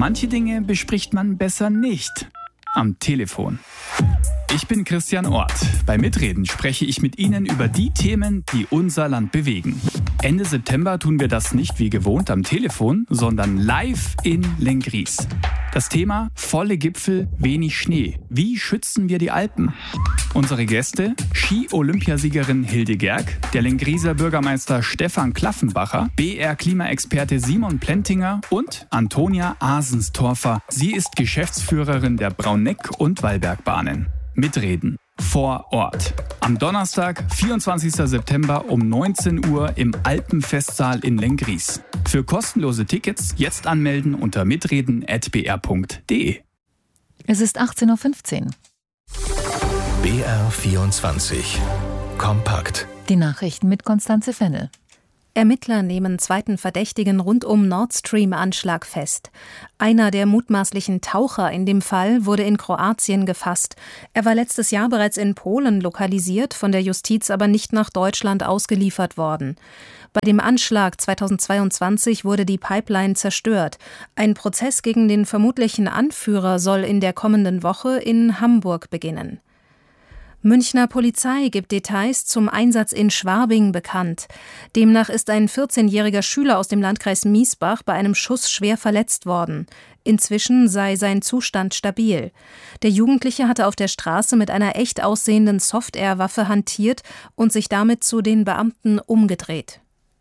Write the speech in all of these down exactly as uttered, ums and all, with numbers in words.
Manche Dinge bespricht man besser nicht am Telefon. Ich bin Christian Ort. Bei Mitreden spreche ich mit Ihnen über die Themen, die unser Land bewegen. Ende September tun wir das nicht wie gewohnt am Telefon, sondern live in Lenggries. Das Thema: volle Gipfel, wenig Schnee. Wie schützen wir die Alpen? Unsere Gäste: Ski-Olympiasiegerin Hilde Gerg, der Lengrieser Bürgermeister Stefan Klaffenbacher, B R-Klimaexperte Simon Plentinger und Antonia Asenstorfer. Sie ist Geschäftsführerin der Brauneck- und Wallbergbahnen. Mitreden vor Ort. Am Donnerstag, vierundzwanzigsten September um neunzehn Uhr im Alpenfestsaal in Lenggries. Für kostenlose Tickets jetzt anmelden unter mitreden at b r punkt d e. Es ist achtzehn Uhr fünfzehn. B R vierundzwanzig. Kompakt. Die Nachrichten mit Konstanze Fennel. Ermittler nehmen zweiten Verdächtigen rund um Nord Stream-Anschlag fest. Einer der mutmaßlichen Taucher in dem Fall wurde in Kroatien gefasst. Er war letztes Jahr bereits in Polen lokalisiert, von der Justiz aber nicht nach Deutschland ausgeliefert worden. Bei dem Anschlag zweitausendzweiundzwanzig wurde die Pipeline zerstört. Ein Prozess gegen den vermutlichen Anführer soll in der kommenden Woche in Hamburg beginnen. Münchner Polizei gibt Details zum Einsatz in Schwabing bekannt. Demnach ist ein vierzehnjähriger Schüler aus dem Landkreis Miesbach bei einem Schuss schwer verletzt worden. Inzwischen sei sein Zustand stabil. Der Jugendliche hatte auf der Straße mit einer echt aussehenden Soft-Air-Waffe hantiert und sich damit zu den Beamten umgedreht.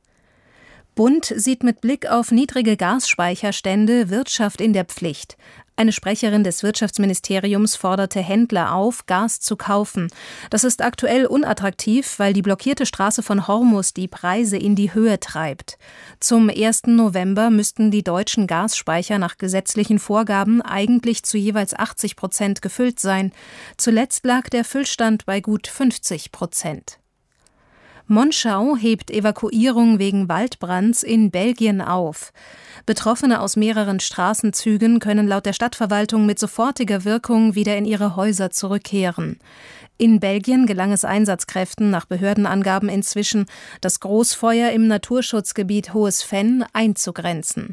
Bund sieht mit Blick auf niedrige Gasspeicherstände Wirtschaft in der Pflicht. Eine Sprecherin des Wirtschaftsministeriums forderte Händler auf, Gas zu kaufen. Das ist aktuell unattraktiv, weil die blockierte Straße von Hormuz die Preise in die Höhe treibt. Zum ersten November müssten die deutschen Gasspeicher nach gesetzlichen Vorgaben eigentlich zu jeweils achtzig Prozent gefüllt sein. Zuletzt lag der Füllstand bei gut fünfzig Prozent. Monschau hebt Evakuierung wegen Waldbrands in Belgien auf. Betroffene aus mehreren Straßenzügen können laut der Stadtverwaltung mit sofortiger Wirkung wieder in ihre Häuser zurückkehren. In Belgien gelang es Einsatzkräften nach Behördenangaben inzwischen, das Großfeuer im Naturschutzgebiet Hohes Venn einzugrenzen.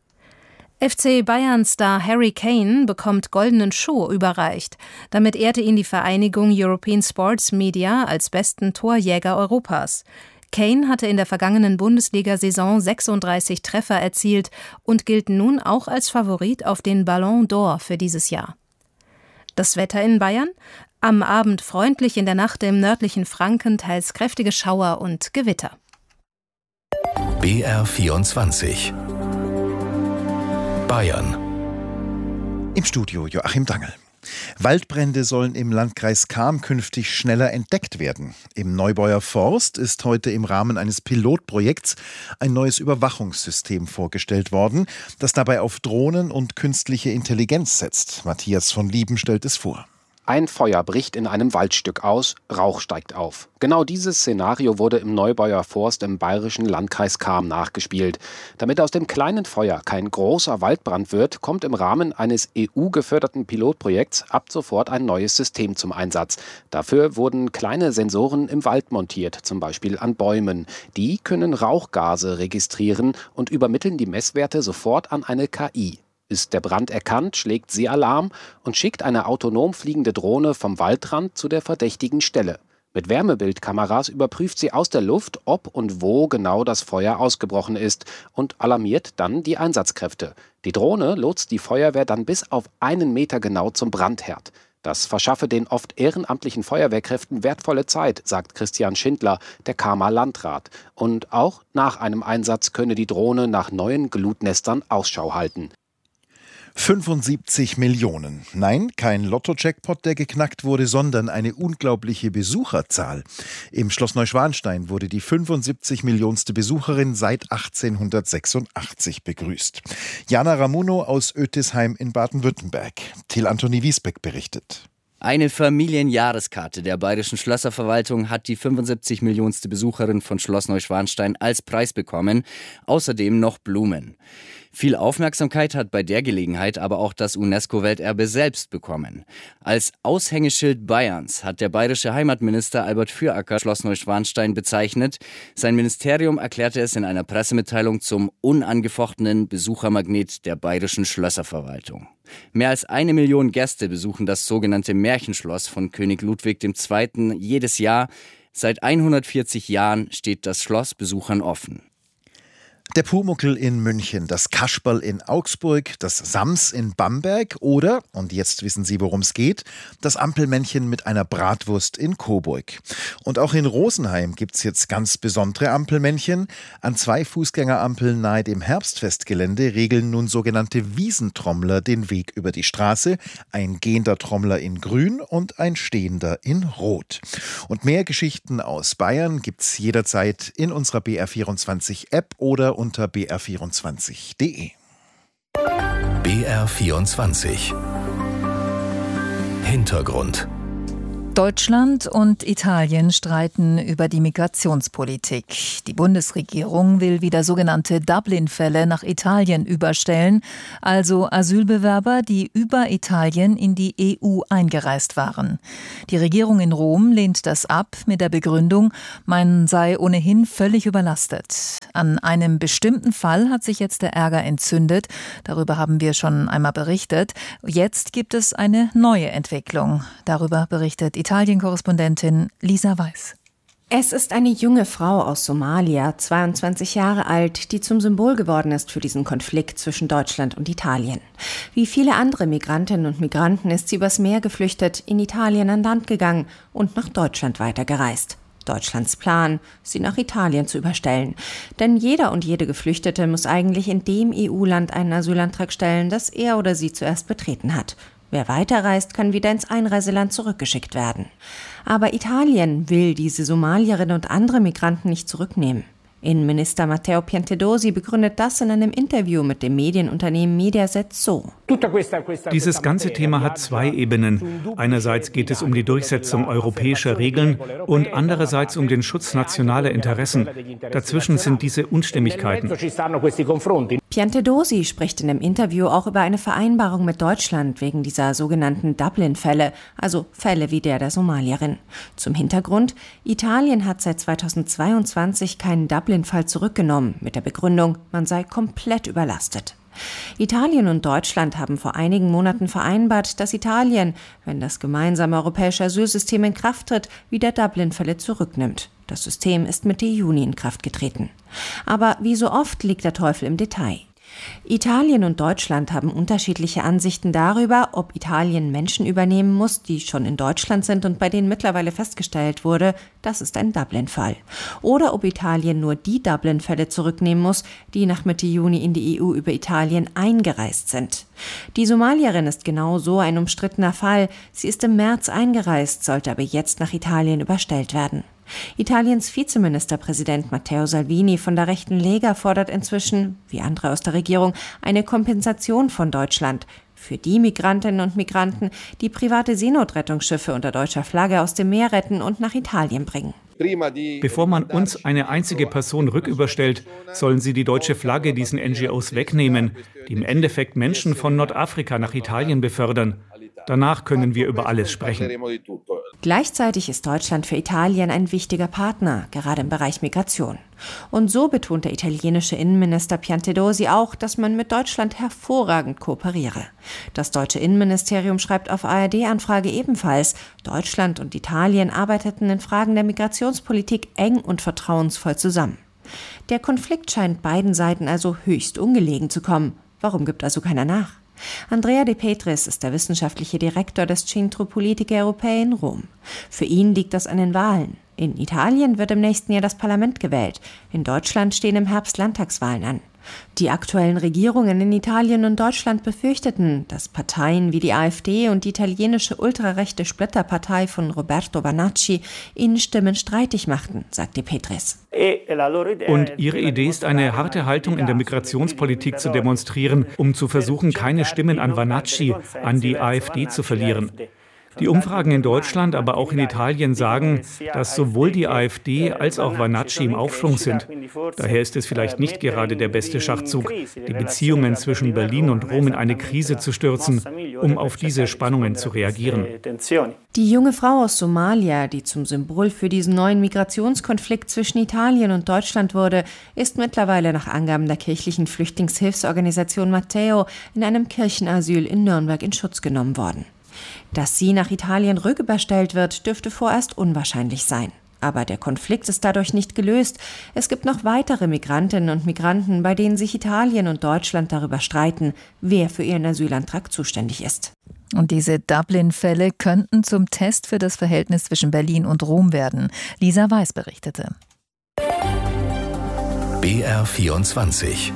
F C Bayern-Star Harry Kane bekommt Goldenen Schuh überreicht. Damit ehrte ihn die Vereinigung European Sports Media als besten Torjäger Europas. Kane hatte in der vergangenen Bundesliga-Saison sechsunddreißig Treffer erzielt und gilt nun auch als Favorit auf den Ballon d'Or für dieses Jahr. Das Wetter in Bayern? Am Abend freundlich, in der Nacht im nördlichen Franken teils kräftige Schauer und Gewitter. B R vierundzwanzig. Bayern. Im Studio Joachim Dangel. Waldbrände sollen im Landkreis Cham künftig schneller entdeckt werden. Im Neubauer Forst ist heute im Rahmen eines Pilotprojekts ein neues Überwachungssystem vorgestellt worden, das dabei auf Drohnen und künstliche Intelligenz setzt. Matthias von Lieben stellt es vor. Ein Feuer bricht in einem Waldstück aus, Rauch steigt auf. Genau dieses Szenario wurde im Neubauer Forst im bayerischen Landkreis Cham nachgespielt. Damit aus dem kleinen Feuer kein großer Waldbrand wird, kommt im Rahmen eines E U-geförderten Pilotprojekts ab sofort ein neues System zum Einsatz. Dafür wurden kleine Sensoren im Wald montiert, zum Beispiel an Bäumen. Die können Rauchgase registrieren und übermitteln die Messwerte sofort an eine K I. Ist der Brand erkannt, schlägt sie Alarm und schickt eine autonom fliegende Drohne vom Waldrand zu der verdächtigen Stelle. Mit Wärmebildkameras überprüft sie aus der Luft, ob und wo genau das Feuer ausgebrochen ist und alarmiert dann die Einsatzkräfte. Die Drohne lotst die Feuerwehr dann bis auf einen Meter genau zum Brandherd. Das verschaffe den oft ehrenamtlichen Feuerwehrkräften wertvolle Zeit, sagt Christian Schindler, der Chamer Landrat. Und auch nach einem Einsatz könne die Drohne nach neuen Glutnestern Ausschau halten. fünfundsiebzig Millionen. Nein, kein Lotto-Jackpot, der geknackt wurde, sondern eine unglaubliche Besucherzahl. Im Schloss Neuschwanstein wurde die fünfundsiebzig Millionste Besucherin seit achtzehnhundertsechsundachtzig begrüßt. Jana Ramuno aus Ötisheim in Baden-Württemberg. Till Anthony Wiesbeck berichtet. Eine Familienjahreskarte der Bayerischen Schlösserverwaltung hat die fünfundsiebzig Millionste Besucherin von Schloss Neuschwanstein als Preis bekommen. Außerdem noch Blumen. Viel Aufmerksamkeit hat bei der Gelegenheit aber auch das UNESCO-Welterbe selbst bekommen. Als Aushängeschild Bayerns hat der bayerische Heimatminister Albert Füracker Schloss Neuschwanstein bezeichnet. Sein Ministerium erklärte es in einer Pressemitteilung zum unangefochtenen Besuchermagnet der bayerischen Schlösserverwaltung. Mehr als eine Million Gäste besuchen das sogenannte Märchenschloss von König Ludwig der Zweite jedes Jahr. Seit hundertvierzig Jahren steht das Schloss Besuchern offen. Der Pumuckl in München, das Kasperl in Augsburg, das Sams in Bamberg oder, und jetzt wissen Sie, worum es geht, das Ampelmännchen mit einer Bratwurst in Coburg. Und auch in Rosenheim gibt es jetzt ganz besondere Ampelmännchen. An zwei Fußgängerampeln nahe dem Herbstfestgelände regeln nun sogenannte Wiesentrommler den Weg über die Straße. Ein gehender Trommler in Grün und ein stehender in Rot. Und mehr Geschichten aus Bayern gibt's jederzeit in unserer B R vierundzwanzig App oder unter b r vierundzwanzig punkt de. B R vierundzwanzig Hintergrund. Deutschland und Italien streiten über die Migrationspolitik. Die Bundesregierung will wieder sogenannte Dublin-Fälle nach Italien überstellen, also Asylbewerber, die über Italien in die E U eingereist waren. Die Regierung in Rom lehnt das ab mit der Begründung, man sei ohnehin völlig überlastet. An einem bestimmten Fall hat sich jetzt der Ärger entzündet. Darüber haben wir schon einmal berichtet. Jetzt gibt es eine neue Entwicklung. Darüber berichtet Italien-Korrespondentin Lisa Weiß. Es ist eine junge Frau aus Somalia, zweiundzwanzig Jahre alt, die zum Symbol geworden ist für diesen Konflikt zwischen Deutschland und Italien. Wie viele andere Migrantinnen und Migranten ist sie übers Meer geflüchtet, in Italien an Land gegangen und nach Deutschland weitergereist. Deutschlands Plan, sie nach Italien zu überstellen. Denn jeder und jede Geflüchtete muss eigentlich in dem E U-Land einen Asylantrag stellen, das er oder sie zuerst betreten hat. Wer weiterreist, kann wieder ins Einreiseland zurückgeschickt werden. Aber Italien will diese Somalierinnen und andere Migranten nicht zurücknehmen. Innenminister Matteo Piantedosi begründet das in einem Interview mit dem Medienunternehmen Mediaset so. Dieses ganze Thema hat zwei Ebenen. Einerseits geht es um die Durchsetzung europäischer Regeln und andererseits um den Schutz nationaler Interessen. Dazwischen sind diese Unstimmigkeiten. Piantedosi spricht in dem Interview auch über eine Vereinbarung mit Deutschland wegen dieser sogenannten Dublin-Fälle, also Fälle wie der der Somalierin. Zum Hintergrund: Italien hat seit zweitausendzweiundzwanzig keinen Dublin-Fall zurückgenommen, mit der Begründung, man sei komplett überlastet. Italien und Deutschland haben vor einigen Monaten vereinbart, dass Italien, wenn das gemeinsame europäische Asylsystem in Kraft tritt, wieder Dublin-Fälle zurücknimmt. Das System ist Mitte Juni in Kraft getreten. Aber wie so oft liegt der Teufel im Detail. Italien und Deutschland haben unterschiedliche Ansichten darüber, ob Italien Menschen übernehmen muss, die schon in Deutschland sind und bei denen mittlerweile festgestellt wurde, das ist ein Dublin-Fall. Oder ob Italien nur die Dublin-Fälle zurücknehmen muss, die nach Mitte Juni in die E U über Italien eingereist sind. Die Somalierin ist genau so ein umstrittener Fall. Sie ist im März eingereist, sollte aber jetzt nach Italien überstellt werden. Italiens Vizeministerpräsident Matteo Salvini von der rechten Lega fordert inzwischen, wie andere aus der Regierung, eine Kompensation von Deutschland für die Migrantinnen und Migranten, die private Seenotrettungsschiffe unter deutscher Flagge aus dem Meer retten und nach Italien bringen. Bevor man uns eine einzige Person rücküberstellt, sollen sie die deutsche Flagge diesen N G Os wegnehmen, die im Endeffekt Menschen von Nordafrika nach Italien befördern. Danach können wir über alles sprechen. Gleichzeitig ist Deutschland für Italien ein wichtiger Partner, gerade im Bereich Migration. Und so betont der italienische Innenminister Piantedosi auch, dass man mit Deutschland hervorragend kooperiere. Das deutsche Innenministerium schreibt auf A R D-Anfrage ebenfalls, Deutschland und Italien arbeiteten in Fragen der Migrationspolitik eng und vertrauensvoll zusammen. Der Konflikt scheint beiden Seiten also höchst ungelegen zu kommen. Warum gibt also keiner nach? Andrea De Petris ist der wissenschaftliche Direktor des Centro Politiche Europee in Rom. Für ihn liegt das an den Wahlen. In Italien wird im nächsten Jahr das Parlament gewählt. In Deutschland stehen im Herbst Landtagswahlen an. Die aktuellen Regierungen in Italien und Deutschland befürchteten, dass Parteien wie die AfD und die italienische ultrarechte Splitterpartei von Roberto Bannacci ihnen Stimmen streitig machten, sagt De Petris. Und ihre Idee ist, eine harte Haltung in der Migrationspolitik zu demonstrieren, um zu versuchen, keine Stimmen an Bannacci, an die AfD zu verlieren. Die Umfragen in Deutschland, aber auch in Italien sagen, dass sowohl die AfD als auch Vannacci im Aufschwung sind. Daher ist es vielleicht nicht gerade der beste Schachzug, die Beziehungen zwischen Berlin und Rom in eine Krise zu stürzen, um auf diese Spannungen zu reagieren. Die junge Frau aus Somalia, die zum Symbol für diesen neuen Migrationskonflikt zwischen Italien und Deutschland wurde, ist mittlerweile nach Angaben der kirchlichen Flüchtlingshilfsorganisation Matteo in einem Kirchenasyl in Nürnberg in Schutz genommen worden. Dass sie nach Italien rücküberstellt wird, dürfte vorerst unwahrscheinlich sein. Aber der Konflikt ist dadurch nicht gelöst. Es gibt noch weitere Migrantinnen und Migranten, bei denen sich Italien und Deutschland darüber streiten, wer für ihren Asylantrag zuständig ist. Und diese Dublin-Fälle könnten zum Test für das Verhältnis zwischen Berlin und Rom werden. Lisa Weiß berichtete. B R vierundzwanzig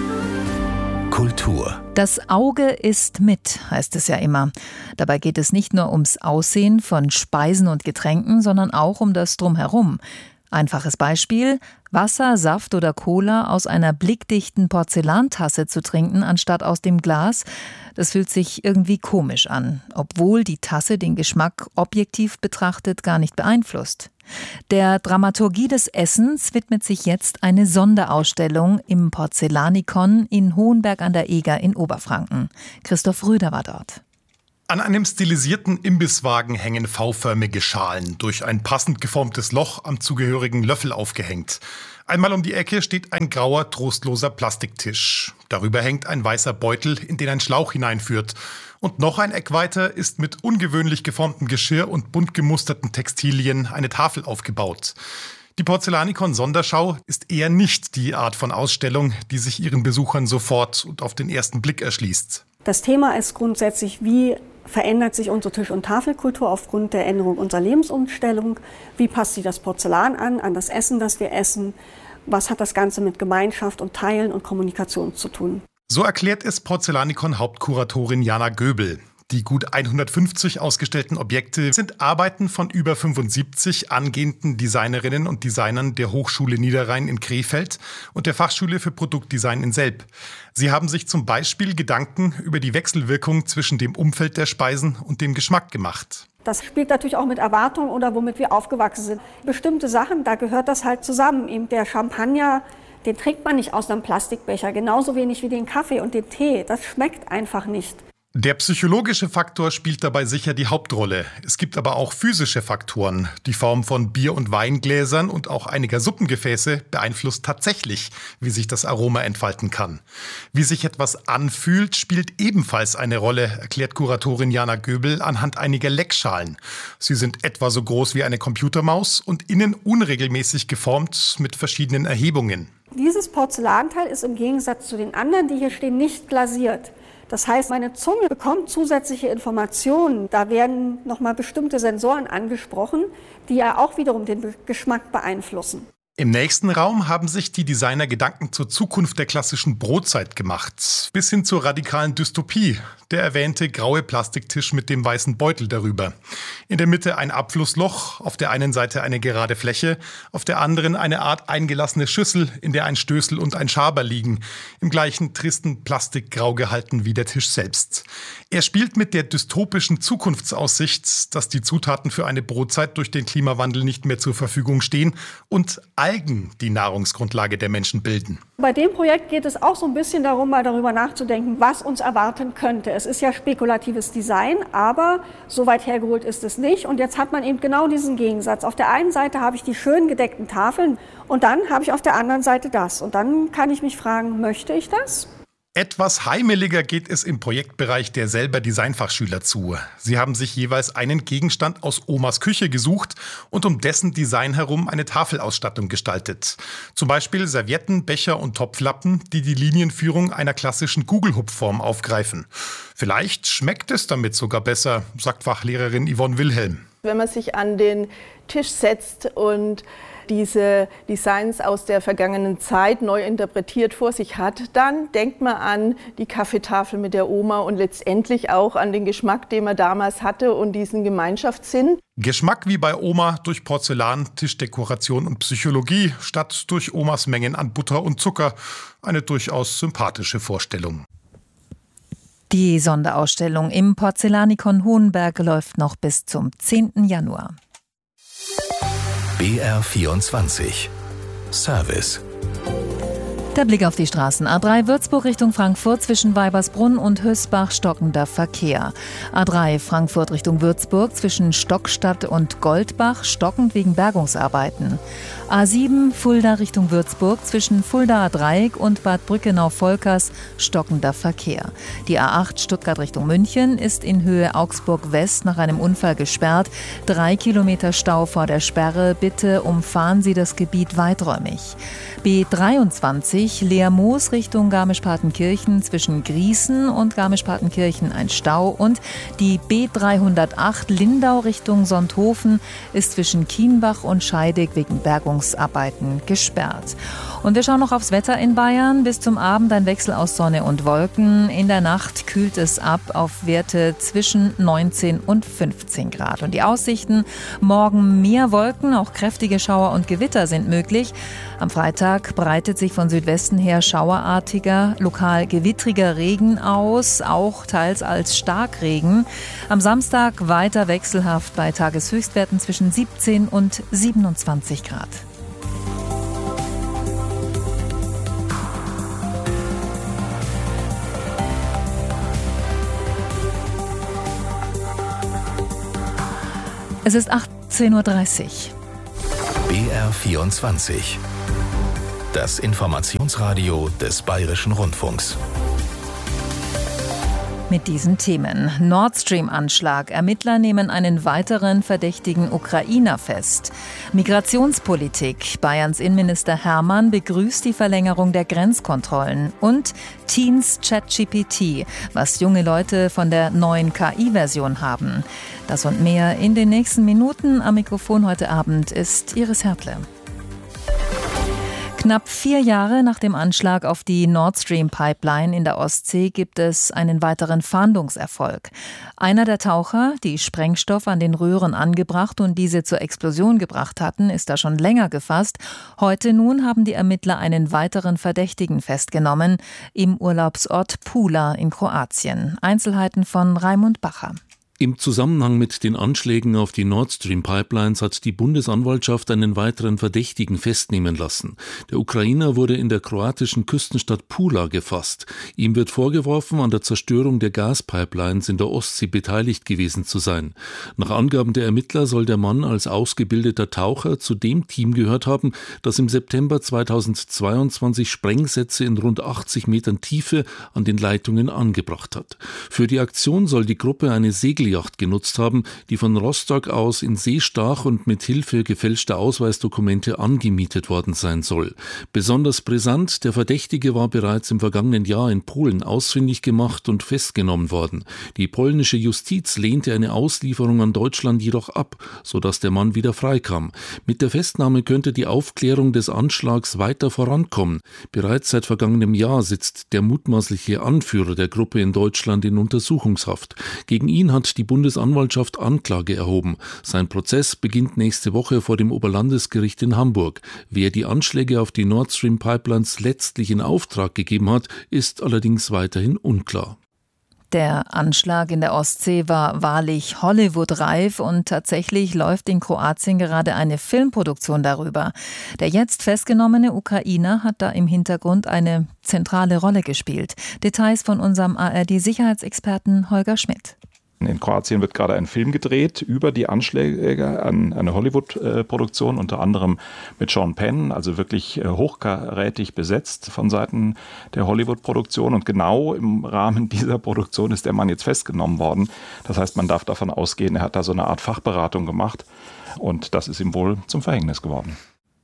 Kultur. Das Auge ist mit, heißt es ja immer. Dabei geht es nicht nur ums Aussehen von Speisen und Getränken, sondern auch um das Drumherum. Einfaches Beispiel: Wasser, Saft oder Cola aus einer blickdichten Porzellantasse zu trinken, anstatt aus dem Glas, das fühlt sich irgendwie komisch an, obwohl die Tasse den Geschmack objektiv betrachtet gar nicht beeinflusst. Der Dramaturgie des Essens widmet sich jetzt eine Sonderausstellung im Porzellanikon in Hohenberg an der Eger in Oberfranken. Christoph Rüder war dort. An einem stilisierten Imbisswagen hängen V-förmige Schalen, durch ein passend geformtes Loch am zugehörigen Löffel aufgehängt. Einmal um die Ecke steht ein grauer, trostloser Plastiktisch. Darüber hängt ein weißer Beutel, in den ein Schlauch hineinführt. Und noch ein Eck weiter ist mit ungewöhnlich geformtem Geschirr und bunt gemusterten Textilien eine Tafel aufgebaut. Die Porzellanikon-Sonderschau ist eher nicht die Art von Ausstellung, die sich ihren Besuchern sofort und auf den ersten Blick erschließt. Das Thema ist grundsätzlich, wie verändert sich unsere Tisch- und Tafelkultur aufgrund der Änderung unserer Lebensumstellung? Wie passt sich das Porzellan an, an das Essen, das wir essen? Was hat das Ganze mit Gemeinschaft und Teilen und Kommunikation zu tun? So erklärt es Porzellanikon-Hauptkuratorin Jana Göbel. Die gut hundertfünfzig ausgestellten Objekte sind Arbeiten von über fünfundsiebzig angehenden Designerinnen und Designern der Hochschule Niederrhein in Krefeld und der Fachschule für Produktdesign in Selb. Sie haben sich zum Beispiel Gedanken über die Wechselwirkung zwischen dem Umfeld der Speisen und dem Geschmack gemacht. Das spielt natürlich auch mit Erwartungen oder womit wir aufgewachsen sind. Bestimmte Sachen, da gehört das halt zusammen. Eben der Champagner, den trinkt man nicht aus einem Plastikbecher, genauso wenig wie den Kaffee und den Tee. Das schmeckt einfach nicht. Der psychologische Faktor spielt dabei sicher die Hauptrolle. Es gibt aber auch physische Faktoren. Die Form von Bier- und Weingläsern und auch einiger Suppengefäße beeinflusst tatsächlich, wie sich das Aroma entfalten kann. Wie sich etwas anfühlt, spielt ebenfalls eine Rolle, erklärt Kuratorin Jana Göbel anhand einiger Leckschalen. Sie sind etwa so groß wie eine Computermaus und innen unregelmäßig geformt mit verschiedenen Erhebungen. Dieses Porzellanteil ist im Gegensatz zu den anderen, die hier stehen, nicht glasiert. Das heißt, meine Zunge bekommt zusätzliche Informationen. Da werden nochmal bestimmte Sensoren angesprochen, die ja auch wiederum den Geschmack beeinflussen. Im nächsten Raum haben sich die Designer Gedanken zur Zukunft der klassischen Brotzeit gemacht. Bis hin zur radikalen Dystopie. Der erwähnte graue Plastiktisch mit dem weißen Beutel darüber. In der Mitte ein Abflussloch, auf der einen Seite eine gerade Fläche, auf der anderen eine Art eingelassene Schüssel, in der ein Stößel und ein Schaber liegen. Im gleichen tristen Plastikgrau gehalten wie der Tisch selbst. Er spielt mit der dystopischen Zukunftsaussicht, dass die Zutaten für eine Brotzeit durch den Klimawandel nicht mehr zur Verfügung stehen und Algen die Nahrungsgrundlage der Menschen bilden. Bei dem Projekt geht es auch so ein bisschen darum, mal darüber nachzudenken, was uns erwarten könnte. Es ist ja spekulatives Design, aber so weit hergeholt ist es nicht. Und jetzt hat man eben genau diesen Gegensatz. Auf der einen Seite habe ich die schön gedeckten Tafeln und dann habe ich auf der anderen Seite das. Und dann kann ich mich fragen, möchte ich das? Etwas heimeliger geht es im Projektbereich der Selber Designfachschüler zu. Sie haben sich jeweils einen Gegenstand aus Omas Küche gesucht und um dessen Design herum eine Tafelausstattung gestaltet. Zum Beispiel Servietten, Becher und Topflappen, die die Linienführung einer klassischen Gugelhupfform aufgreifen. Vielleicht schmeckt es damit sogar besser, sagt Fachlehrerin Yvonne Wilhelm. Wenn man sich an den Tisch setzt und diese Designs aus der vergangenen Zeit neu interpretiert vor sich hat, dann denkt man an die Kaffeetafel mit der Oma und letztendlich auch an den Geschmack, den man damals hatte und diesen Gemeinschaftssinn. Geschmack wie bei Oma durch Porzellan, Tischdekoration und Psychologie statt durch Omas Mengen an Butter und Zucker. Eine durchaus sympathische Vorstellung. Die Sonderausstellung im Porzellanikon Hohenberg läuft noch bis zum zehnten Januar. B R vierundzwanzig Service. Der Blick auf die Straßen. A drei Würzburg Richtung Frankfurt zwischen Weibersbrunn und Hösbach stockender Verkehr. A drei Frankfurt Richtung Würzburg zwischen Stockstadt und Goldbach stockend wegen Bergungsarbeiten. A sieben Fulda Richtung Würzburg zwischen Fuldaer Dreieck und Bad Brückenau-Volkers stockender Verkehr. Die A acht Stuttgart Richtung München ist in Höhe Augsburg West nach einem Unfall gesperrt. Drei Kilometer Stau vor der Sperre. Bitte umfahren Sie das Gebiet weiträumig. B dreiundzwanzig Leermoos Richtung Garmisch-Partenkirchen zwischen Grießen und Garmisch-Partenkirchen ein Stau und die B dreihundertacht Lindau Richtung Sonthofen ist zwischen Kienbach und Scheidig wegen Bergungsarbeiten gesperrt. Und wir schauen noch aufs Wetter in Bayern. Bis zum Abend ein Wechsel aus Sonne und Wolken. In der Nacht kühlt es ab auf Werte zwischen neunzehn und fünfzehn Grad. Und die Aussichten: morgen mehr Wolken, auch kräftige Schauer und Gewitter sind möglich. Am Freitag breitet sich von Südwesten her schauerartiger, lokal gewittriger Regen aus, auch teils als Starkregen. Am Samstag weiter wechselhaft bei Tageshöchstwerten zwischen siebzehn und siebenundzwanzig Grad. Es ist achtzehn Uhr dreißig. B R vierundzwanzig. Das Informationsradio des Bayerischen Rundfunks. Mit diesen Themen. Nord Stream-Anschlag. Ermittler nehmen einen weiteren verdächtigen Ukrainer fest. Migrationspolitik. Bayerns Innenminister Hermann begrüßt die Verlängerung der Grenzkontrollen. Und Teens ChatGPT, was junge Leute von der neuen K I-Version haben. Das und mehr in den nächsten Minuten. Am Mikrofon heute Abend ist Iris Hertle. Knapp vier Jahre nach dem Anschlag auf die Nord Stream Pipeline in der Ostsee gibt es einen weiteren Fahndungserfolg. Einer der Taucher, die Sprengstoff an den Röhren angebracht und diese zur Explosion gebracht hatten, ist da schon länger gefasst. Heute nun haben die Ermittler einen weiteren Verdächtigen festgenommen im Urlaubsort Pula in Kroatien. Einzelheiten von Raimund Bacher. Im Zusammenhang mit den Anschlägen auf die Nord Stream Pipelines hat die Bundesanwaltschaft einen weiteren Verdächtigen festnehmen lassen. Der Ukrainer wurde in der kroatischen Küstenstadt Pula gefasst. Ihm wird vorgeworfen, an der Zerstörung der Gaspipelines in der Ostsee beteiligt gewesen zu sein. Nach Angaben der Ermittler soll der Mann als ausgebildeter Taucher zu dem Team gehört haben, das im September zweitausendzweiundzwanzig Sprengsätze in rund achtzig Metern Tiefe an den Leitungen angebracht hat. Für die Aktion soll die Gruppe eine Segelyacht genutzt haben, die von Rostock aus in See stach und mit Hilfe gefälschter Ausweisdokumente angemietet worden sein soll. Besonders brisant: der Verdächtige war bereits im vergangenen Jahr in Polen ausfindig gemacht und festgenommen worden. Die polnische Justiz lehnte eine Auslieferung an Deutschland jedoch ab, sodass der Mann wieder freikam. Mit der Festnahme könnte die Aufklärung des Anschlags weiter vorankommen. Bereits seit vergangenem Jahr sitzt der mutmaßliche Anführer der Gruppe in Deutschland in Untersuchungshaft. Gegen ihn hat die Bundesanwaltschaft Anklage erhoben. Sein Prozess beginnt nächste Woche vor dem Oberlandesgericht in Hamburg. Wer die Anschläge auf die Nord Stream Pipelines letztlich in Auftrag gegeben hat, ist allerdings weiterhin unklar. Der Anschlag in der Ostsee war wahrlich Hollywood-reif und tatsächlich läuft in Kroatien gerade eine Filmproduktion darüber. Der jetzt festgenommene Ukrainer hat da im Hintergrund eine zentrale Rolle gespielt. Details von unserem A R D-Sicherheitsexperten Holger Schmidt. In Kroatien wird gerade ein Film gedreht über die Anschläge an eine Hollywood-Produktion, unter anderem mit Sean Penn, also wirklich hochkarätig besetzt von Seiten der Hollywood-Produktion. Und genau im Rahmen dieser Produktion ist der Mann jetzt festgenommen worden. Das heißt, man darf davon ausgehen, er hat da so eine Art Fachberatung gemacht und das ist ihm wohl zum Verhängnis geworden.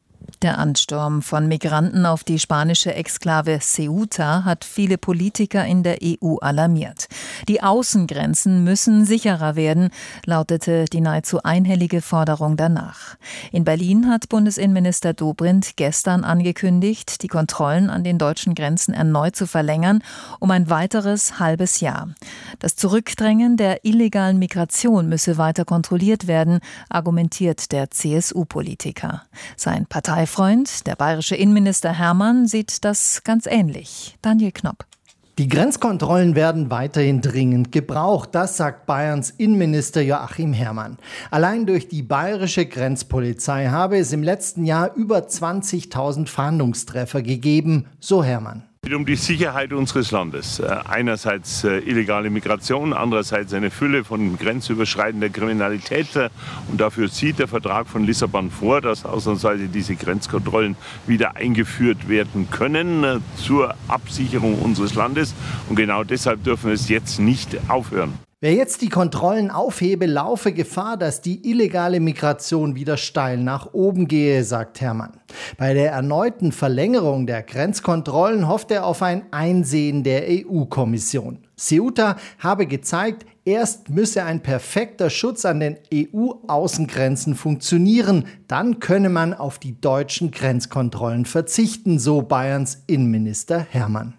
Der Ansturm von Migranten auf die spanische Exklave Ceuta hat viele Politiker in der E U alarmiert. Die Außengrenzen müssen sicherer werden, lautete die nahezu einhellige Forderung danach. In Berlin hat Bundesinnenminister Dobrindt gestern angekündigt, die Kontrollen an den deutschen Grenzen erneut zu verlängern, um ein weiteres halbes Jahr. Das Zurückdrängen der illegalen Migration müsse weiter kontrolliert werden, argumentiert der C S U-Politiker. Sein Parteifreund, der bayerische Innenminister Hermann, sieht das ganz ähnlich. Daniel Knopp. Die Grenzkontrollen werden weiterhin dringend gebraucht, das sagt Bayerns Innenminister Joachim Herrmann. Allein durch die bayerische Grenzpolizei habe es im letzten Jahr über zwanzigtausend Fahndungstreffer gegeben, so Herrmann. Es geht um die Sicherheit unseres Landes. Einerseits illegale Migration, andererseits eine Fülle von grenzüberschreitender Kriminalität. Und dafür sieht der Vertrag von Lissabon vor, dass ausnahmsweise diese Grenzkontrollen wieder eingeführt werden können zur Absicherung unseres Landes. Und genau deshalb dürfen wir es jetzt nicht aufhören. Wer jetzt die Kontrollen aufhebe, laufe Gefahr, dass die illegale Migration wieder steil nach oben gehe, sagt Herrmann. Bei der erneuten Verlängerung der Grenzkontrollen hofft er auf ein Einsehen der E U-Kommission. Ceuta habe gezeigt, erst müsse ein perfekter Schutz an den E U-Außengrenzen funktionieren, dann könne man auf die deutschen Grenzkontrollen verzichten, so Bayerns Innenminister Herrmann.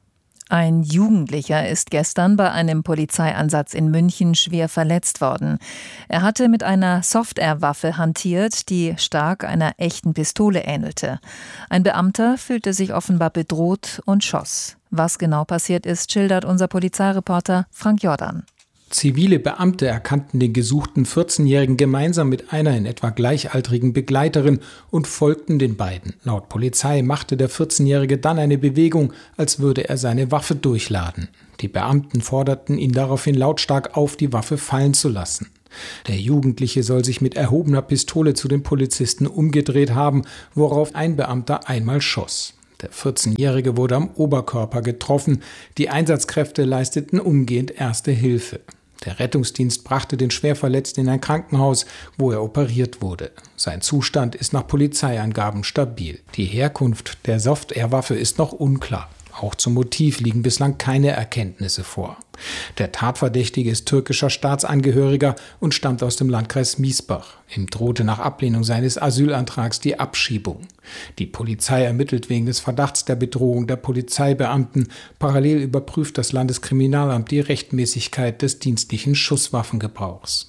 Ein Jugendlicher ist gestern bei einem Polizeieinsatz in München schwer verletzt worden. Er hatte mit einer Software-Waffe hantiert, die stark einer echten Pistole ähnelte. Ein Beamter fühlte sich offenbar bedroht und schoss. Was genau passiert ist, schildert unser Polizeireporter Frank Jordan. Zivile Beamte erkannten den gesuchten vierzehnjährigen gemeinsam mit einer in etwa gleichaltrigen Begleiterin und folgten den beiden. Laut Polizei machte der vierzehnjährige dann eine Bewegung, als würde er seine Waffe durchladen. Die Beamten forderten ihn daraufhin lautstark auf, die Waffe fallen zu lassen. Der Jugendliche soll sich mit erhobener Pistole zu den Polizisten umgedreht haben, worauf ein Beamter einmal schoss. Der vierzehnjährige wurde am Oberkörper getroffen. Die Einsatzkräfte leisteten umgehend erste Hilfe. Der Rettungsdienst brachte den Schwerverletzten in ein Krankenhaus, wo er operiert wurde. Sein Zustand ist nach Polizeiangaben stabil. Die Herkunft der Software-Waffe ist noch unklar. Auch zum Motiv liegen bislang keine Erkenntnisse vor. Der Tatverdächtige ist türkischer Staatsangehöriger und stammt aus dem Landkreis Miesbach. Ihm drohte nach Ablehnung seines Asylantrags die Abschiebung. Die Polizei ermittelt wegen des Verdachts der Bedrohung der Polizeibeamten. Parallel überprüft das Landeskriminalamt die Rechtmäßigkeit des dienstlichen Schusswaffengebrauchs.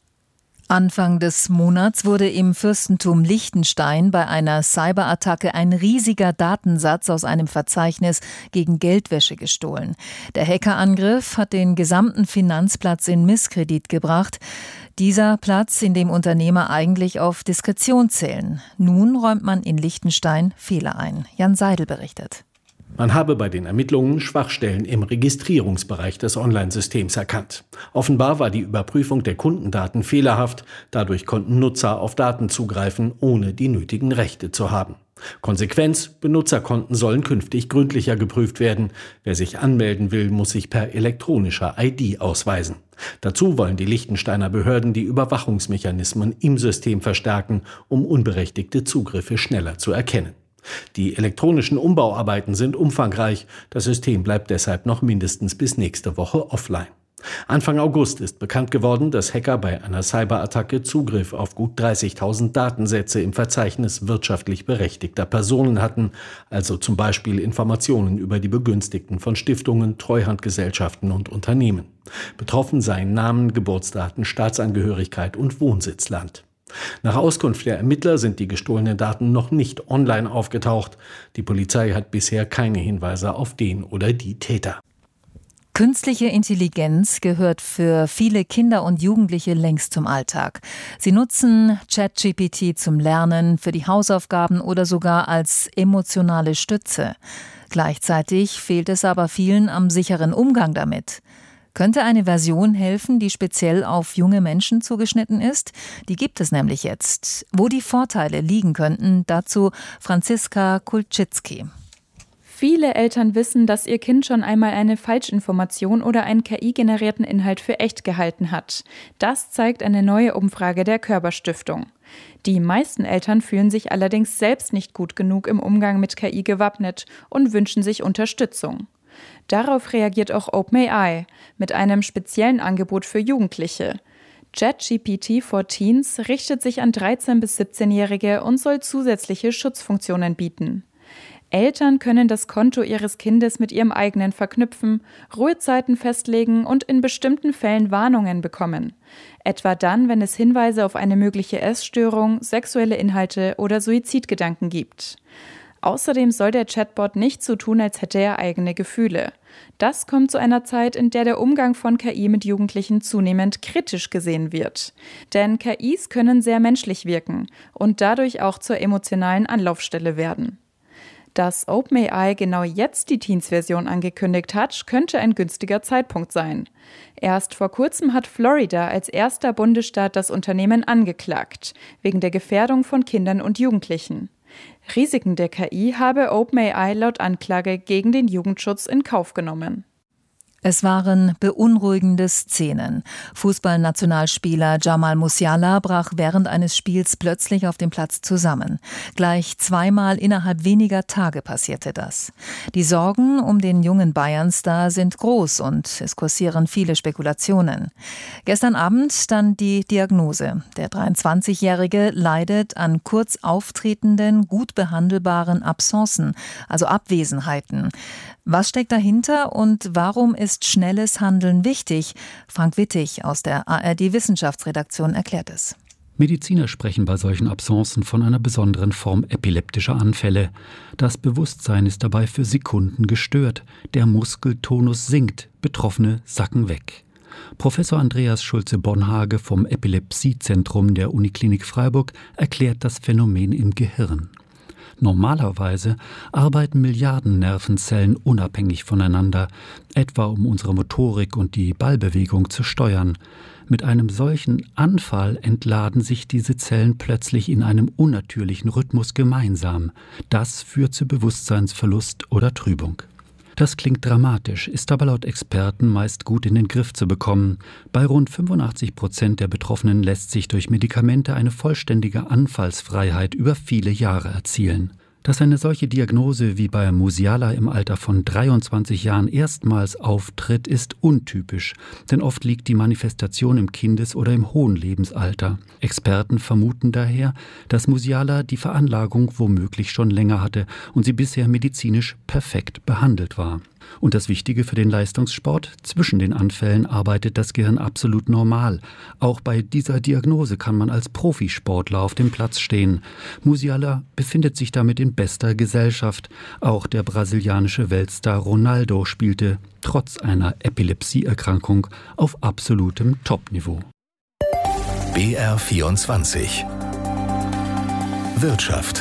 Anfang des Monats wurde im Fürstentum Liechtenstein bei einer Cyberattacke ein riesiger Datensatz aus einem Verzeichnis gegen Geldwäsche gestohlen. Der Hackerangriff hat den gesamten Finanzplatz in Misskredit gebracht. Dieser Platz, in dem Unternehmer eigentlich auf Diskretion zählen. Nun räumt man in Liechtenstein Fehler ein. Jan Seidel berichtet. Man habe bei den Ermittlungen Schwachstellen im Registrierungsbereich des Online-Systems erkannt. Offenbar war die Überprüfung der Kundendaten fehlerhaft. Dadurch konnten Nutzer auf Daten zugreifen, ohne die nötigen Rechte zu haben. Konsequenz: Benutzerkonten sollen künftig gründlicher geprüft werden. Wer sich anmelden will, muss sich per elektronischer I D ausweisen. Dazu wollen die Liechtensteiner Behörden die Überwachungsmechanismen im System verstärken, um unberechtigte Zugriffe schneller zu erkennen. Die elektronischen Umbauarbeiten sind umfangreich. Das System bleibt deshalb noch mindestens bis nächste Woche offline. Anfang August ist bekannt geworden, dass Hacker bei einer Cyberattacke Zugriff auf gut dreißigtausend Datensätze im Verzeichnis wirtschaftlich berechtigter Personen hatten, also zum Beispiel Informationen über die Begünstigten von Stiftungen, Treuhandgesellschaften und Unternehmen. Betroffen seien Namen, Geburtsdaten, Staatsangehörigkeit und Wohnsitzland. Nach Auskunft der Ermittler sind die gestohlenen Daten noch nicht online aufgetaucht. Die Polizei hat bisher keine Hinweise auf den oder die Täter. Künstliche Intelligenz gehört für viele Kinder und Jugendliche längst zum Alltag. Sie nutzen ChatGPT zum Lernen, für die Hausaufgaben oder sogar als emotionale Stütze. Gleichzeitig fehlt es aber vielen am sicheren Umgang damit. Könnte eine Version helfen, die speziell auf junge Menschen zugeschnitten ist? Die gibt es nämlich jetzt. Wo die Vorteile liegen könnten, dazu Franziska Kulczycki. Viele Eltern wissen, dass ihr Kind schon einmal eine Falschinformation oder einen K I-generierten Inhalt für echt gehalten hat. Das zeigt eine neue Umfrage der Körber-Stiftung. Die meisten Eltern fühlen sich allerdings selbst nicht gut genug im Umgang mit K I gewappnet und wünschen sich Unterstützung. Darauf reagiert auch OpenAI mit einem speziellen Angebot für Jugendliche. ChatGPT for Teens richtet sich an dreizehn- bis siebzehnjährige und soll zusätzliche Schutzfunktionen bieten. Eltern können das Konto ihres Kindes mit ihrem eigenen verknüpfen, Ruhezeiten festlegen und in bestimmten Fällen Warnungen bekommen. Etwa dann, wenn es Hinweise auf eine mögliche Essstörung, sexuelle Inhalte oder Suizidgedanken gibt. Außerdem soll der Chatbot nicht so tun, als hätte er eigene Gefühle. Das kommt zu einer Zeit, in der der Umgang von K I mit Jugendlichen zunehmend kritisch gesehen wird. Denn K Is können sehr menschlich wirken und dadurch auch zur emotionalen Anlaufstelle werden. Dass OpenAI genau jetzt die Teens-Version angekündigt hat, könnte ein günstiger Zeitpunkt sein. Erst vor kurzem hat Florida als erster Bundesstaat das Unternehmen angeklagt, wegen der Gefährdung von Kindern und Jugendlichen. Risiken der K I habe OpenAI laut Anklage gegen den Jugendschutz in Kauf genommen. Es waren beunruhigende Szenen. Fußballnationalspieler Jamal Musiala brach während eines Spiels plötzlich auf dem Platz zusammen. Gleich zweimal innerhalb weniger Tage passierte das. Die Sorgen um den jungen Bayern-Star sind groß und es kursieren viele Spekulationen. Gestern Abend dann die Diagnose. Der dreiundzwanzigjährige leidet an kurz auftretenden, gut behandelbaren Absencen, also Abwesenheiten. Was steckt dahinter und warum ist schnelles Handeln wichtig? Frank Wittig aus der A R D-Wissenschaftsredaktion erklärt es. Mediziner sprechen bei solchen Absencen von einer besonderen Form epileptischer Anfälle. Das Bewusstsein ist dabei für Sekunden gestört. Der Muskeltonus sinkt, Betroffene sacken weg. Professor Andreas Schulze-Bonhage vom Epilepsiezentrum der Uniklinik Freiburg erklärt das Phänomen im Gehirn. Normalerweise arbeiten Milliarden Nervenzellen unabhängig voneinander, etwa um unsere Motorik und die Ballbewegung zu steuern. Mit einem solchen Anfall entladen sich diese Zellen plötzlich in einem unnatürlichen Rhythmus gemeinsam. Das führt zu Bewusstseinsverlust oder Trübung. Das klingt dramatisch, ist aber laut Experten meist gut in den Griff zu bekommen. Bei rund fünfundachtzig Prozent der Betroffenen lässt sich durch Medikamente eine vollständige Anfallsfreiheit über viele Jahre erzielen. Dass eine solche Diagnose wie bei Musiala im Alter von dreiundzwanzig Jahren erstmals auftritt, ist untypisch, denn oft liegt die Manifestation im Kindes- oder im hohen Lebensalter. Experten vermuten daher, dass Musiala die Veranlagung womöglich schon länger hatte und sie bisher medizinisch perfekt behandelt war. Und das Wichtige für den Leistungssport: Zwischen den Anfällen arbeitet das Gehirn absolut normal. Auch bei dieser Diagnose kann man als Profisportler auf dem Platz stehen. Musiala befindet sich damit in bester Gesellschaft. Auch der brasilianische Weltstar Ronaldo spielte trotz einer Epilepsieerkrankung auf absolutem Topniveau. B R vierundzwanzig Wirtschaft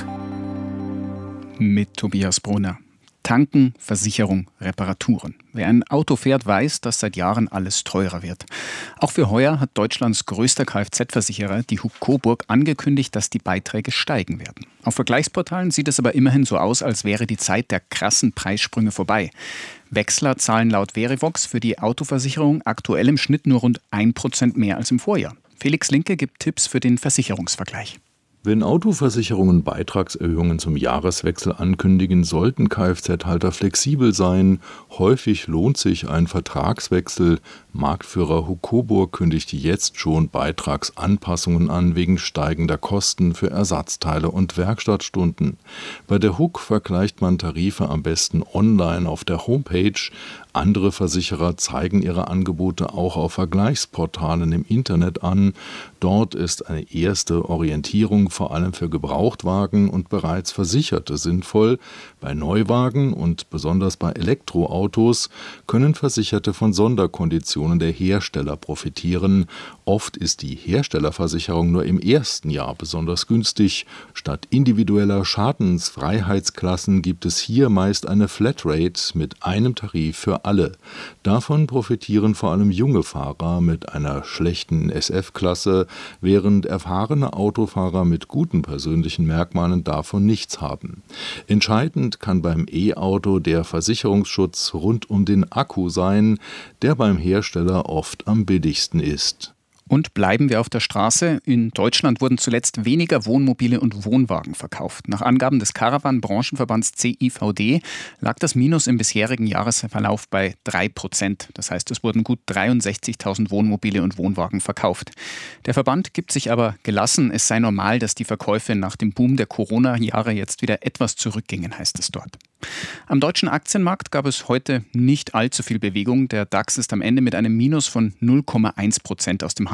mit Tobias Brunner. Tanken, Versicherung, Reparaturen. Wer ein Auto fährt, weiß, dass seit Jahren alles teurer wird. Auch für heuer hat Deutschlands größter Kfz-Versicherer, die H U K Coburg, angekündigt, dass die Beiträge steigen werden. Auf Vergleichsportalen sieht es aber immerhin so aus, als wäre die Zeit der krassen Preissprünge vorbei. Wechsler zahlen laut Verivox für die Autoversicherung aktuell im Schnitt nur rund ein Prozent mehr als im Vorjahr. Felix Linke gibt Tipps für den Versicherungsvergleich. Wenn Autoversicherungen Beitragserhöhungen zum Jahreswechsel ankündigen, sollten Kfz-Halter flexibel sein. Häufig lohnt sich ein Vertragswechsel. Marktführer H U K Coburg kündigt jetzt schon Beitragsanpassungen an wegen steigender Kosten für Ersatzteile und Werkstattstunden. Bei der H U K vergleicht man Tarife am besten online auf der Homepage. Andere Versicherer zeigen ihre Angebote auch auf Vergleichsportalen im Internet an. Dort ist eine erste Orientierung vor allem für Gebrauchtwagen und bereits Versicherte sinnvoll. Bei Neuwagen und besonders bei Elektroautos können Versicherte von Sonderkonditionen der Hersteller profitieren. Oft ist die Herstellerversicherung nur im ersten Jahr besonders günstig. Statt individueller Schadensfreiheitsklassen gibt es hier meist eine Flatrate mit einem Tarif für alle. Davon profitieren vor allem junge Fahrer mit einer schlechten S F-Klasse, während erfahrene Autofahrer mit guten persönlichen Merkmalen davon nichts haben. Entscheidend kann beim E-Auto der Versicherungsschutz rund um den Akku sein, der beim Hersteller oft am billigsten ist. Und bleiben wir auf der Straße. In Deutschland wurden zuletzt weniger Wohnmobile und Wohnwagen verkauft. Nach Angaben des Caravan-Branchenverbands C I V D lag das Minus im bisherigen Jahresverlauf bei drei Prozent. Das heißt, es wurden gut dreiundsechzigtausend Wohnmobile und Wohnwagen verkauft. Der Verband gibt sich aber gelassen. Es sei normal, dass die Verkäufe nach dem Boom der Corona-Jahre jetzt wieder etwas zurückgingen, heißt es dort. Am deutschen Aktienmarkt gab es heute nicht allzu viel Bewegung. Der DAX ist am Ende mit einem Minus von null Komma eins Prozent aus dem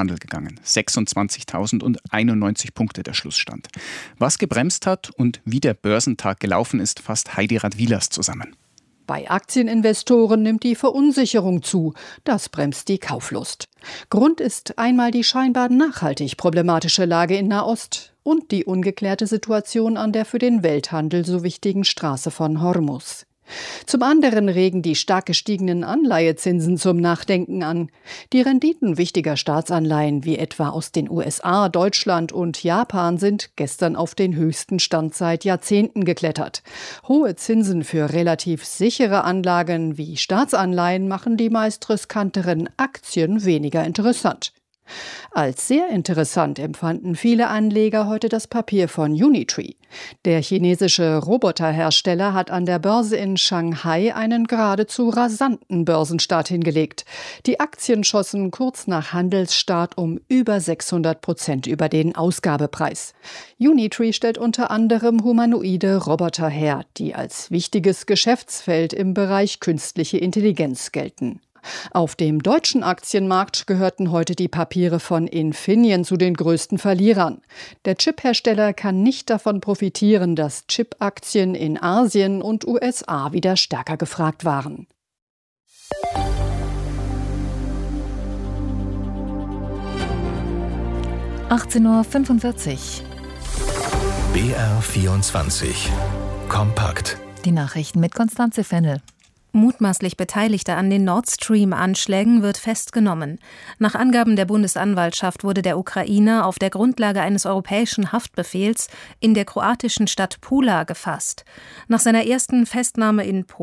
Handel gegangen. sechsundzwanzigtausendeinundneunzig Punkte der Schlussstand. Was gebremst hat und wie der Börsentag gelaufen ist, fasst Heidi Radwilas zusammen. Bei Aktieninvestoren nimmt die Verunsicherung zu. Das bremst die Kauflust. Grund ist einmal die scheinbar nachhaltig problematische Lage in Nahost und die ungeklärte Situation an der für den Welthandel so wichtigen Straße von Hormuz. Zum anderen regen die stark gestiegenen Anleihezinsen zum Nachdenken an. Die Renditen wichtiger Staatsanleihen wie etwa aus den U S A, Deutschland und Japan sind gestern auf den höchsten Stand seit Jahrzehnten geklettert. Hohe Zinsen für relativ sichere Anlagen wie Staatsanleihen machen die meist riskanteren Aktien weniger interessant. Als sehr interessant empfanden viele Anleger heute das Papier von Unitree. Der chinesische Roboterhersteller hat an der Börse in Shanghai einen geradezu rasanten Börsenstart hingelegt. Die Aktien schossen kurz nach Handelsstart um über sechshundert Prozent über den Ausgabepreis. Unitree stellt unter anderem humanoide Roboter her, die als wichtiges Geschäftsfeld im Bereich künstliche Intelligenz gelten. Auf dem deutschen Aktienmarkt gehörten heute die Papiere von Infineon zu den größten Verlierern. Der Chiphersteller kann nicht davon profitieren, dass Chipaktien in Asien und U S A wieder stärker gefragt waren. achtzehn Uhr fünfundvierzig. B R vierundzwanzig. Kompakt. Die Nachrichten mit Konstanze Fennel. Mutmaßlich Beteiligter an den Nord Stream-Anschlägen wird festgenommen. Nach Angaben der Bundesanwaltschaft wurde der Ukrainer auf der Grundlage eines europäischen Haftbefehls in der kroatischen Stadt Pula gefasst. Nach seiner ersten Festnahme in Polen